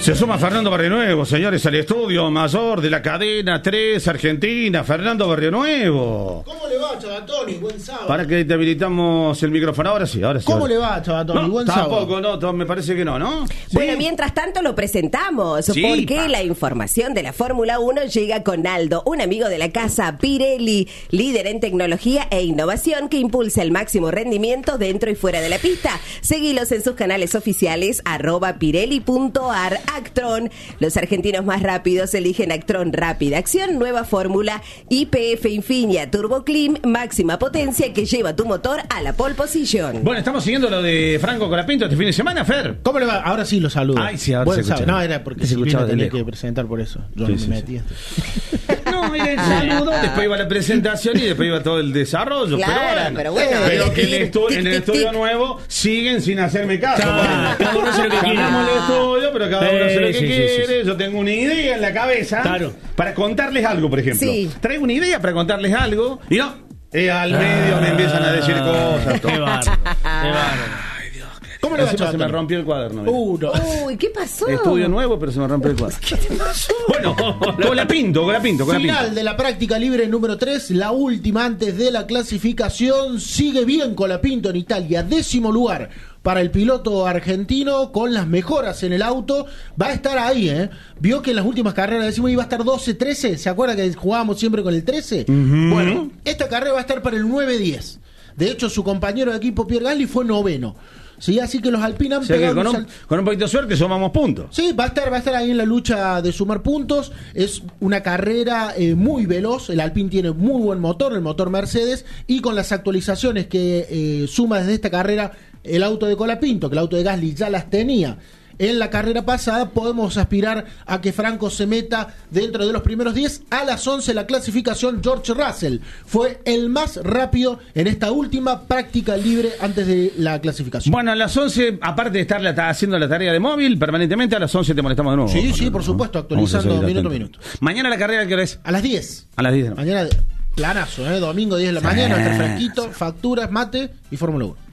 Se suma Fernando Barrionuevo, señores, al estudio mayor de la cadena 3 Argentina. Fernando Barrionuevo. ¿Cómo le va, Chavatoni? Buen sábado. Para que te habilitamos el micrófono. Ahora sí. ¿Cómo le va, Chavatoni? No, Buen tampoco, sábado. no, me parece que no. Bueno, Sí. mientras tanto lo presentamos, Sí, porque la información de la Fórmula 1 llega con Aldo, un amigo de la casa Pirelli, líder en tecnología e innovación que impulsa el máximo rendimiento dentro y fuera de la pista. Seguilos en sus canales oficiales, @pirelli.ar. Actron, los argentinos más rápidos eligen Actron Rápida Acción, nueva fórmula YPF Infinia Turbo Clean, máxima potencia que lleva tu motor a la pole position. Bueno, estamos siguiendo lo de Franco Colapinto este fin de semana, Fer. ¿Cómo le va? Ahora sí lo saludo. Ay, sí, ahora Buen se escucha. sábado. No, era porque Se Silvina escuchaba de tenía lejos. que presentar por eso. Yo Sí, me sí, metí. No, mira el saludo, después iba la presentación y después iba todo el desarrollo. Claro, pero bueno. Pero que en el estudio nuevo siguen sin hacerme caso. Cada uno hace lo que quiere. Cambiamos el estudio, pero cada uno hace lo que Sí, sí, quiere. sí. Yo tengo una idea en la cabeza para contarles algo, por ejemplo. Sí. Traigo una idea para contarles algo y no, al medio me empiezan a decir cosas. Qué bárbaro. Qué bárbaro. ¿Cómo le va, Encima se me Chavatoni? rompió el cuaderno. No. Uy, ¿qué pasó? Estudio nuevo, pero se me rompió el cuaderno. ¿Qué te pasó? Bueno, Colapinto. Final de la práctica libre número 3, la última antes de la clasificación. Sigue bien Colapinto en Italia, 10º lugar para el piloto argentino con las mejoras en el auto. Va a estar ahí, ¿eh? Vio que en las últimas carreras decimos iba a estar 12-13. ¿Se acuerda que jugábamos siempre con el 13? Bueno, esta carrera va a estar para el 9-10. De hecho, su compañero de equipo Pierre Gasly fue 9º. Sí, así que los Alpine han O sea que pegado con un poquito de suerte sumamos puntos. Sí, va a estar ahí en la lucha de sumar puntos. Es una carrera muy veloz. El Alpine tiene muy buen motor, el motor Mercedes, y con las actualizaciones que suma desde esta carrera el auto de Colapinto, que el auto de Gasly ya las tenía en la carrera pasada, podemos aspirar a que Franco se meta dentro de los primeros 10. A las 11 la clasificación, George Russell fue el más rápido en esta última práctica libre antes de la clasificación. Bueno, a las 11, aparte de estar haciendo la tarea de móvil permanentemente, a las 11 te molestamos de nuevo. Sí, por supuesto, actualizando minuto a minuto. Mañana la carrera, ¿qué hora es? A las 10. A las 10 de la Mañana, planazo, domingo 10 de la mañana, estar fresquito, facturas, mate y Fórmula 1.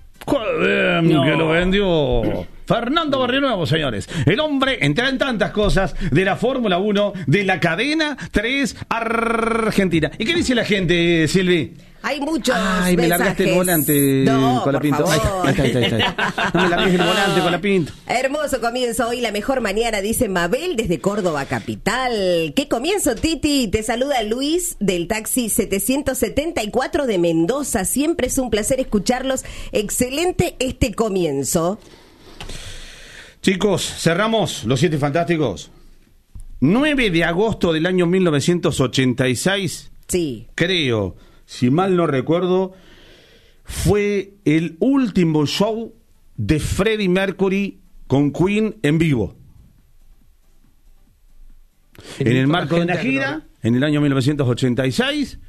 ¡Qué bien que lo vendió! Fernando Barrionuevo, señores. El hombre, entre tantas cosas, de la Fórmula 1, de la cadena 3 Argentina. ¿Y qué dice la gente, Silvi? Hay muchos Ay, me largaste el mensajes. volante, No, Colapinto. por favor. Ahí está. No me largues el volante, Colapinto. Hermoso comienzo hoy, la mejor mañana, dice Mabel desde Córdoba capital. ¿Qué comienzo, Titi? Te saluda Luis del taxi 774 de Mendoza. Siempre es un placer escucharlos. Excelente este comienzo. Chicos, cerramos los 7 fantásticos. 9 de agosto del año 1986. Sí. Creo, si mal no recuerdo, fue el último show de Freddie Mercury con Queen en vivo. En el marco de una gira, en el año 1986,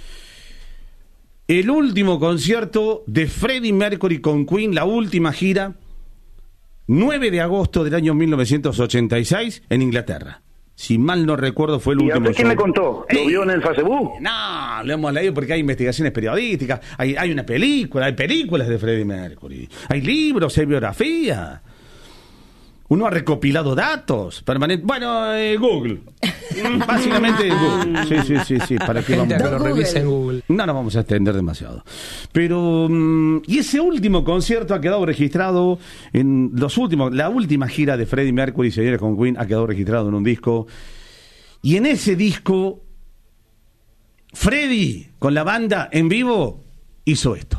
el último concierto de Freddie Mercury con Queen, la última gira, 9 de agosto del año 1986, en Inglaterra. Si mal no recuerdo, fue el ¿Y a último usted quién show. le contó? ¿Lo vio en el Facebook? No, lo hemos leído porque hay investigaciones periodísticas, hay una película, hay películas de Freddie Mercury, hay libros, hay biografía. Uno ha recopilado datos permanentes. Bueno, Google. Básicamente Google. Sí. ¿Para qué vamos? Que lo revise en Google. No nos vamos a extender demasiado. Pero, y ese último concierto ha quedado registrado en la última gira de Freddie Mercury, señores, con Queen, ha quedado registrado en un disco. Y en ese disco, Freddie, con la banda en vivo, hizo esto.